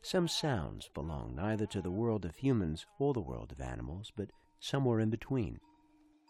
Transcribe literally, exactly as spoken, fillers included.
Some sounds belong neither to the world of humans or the world of animals, but somewhere in between.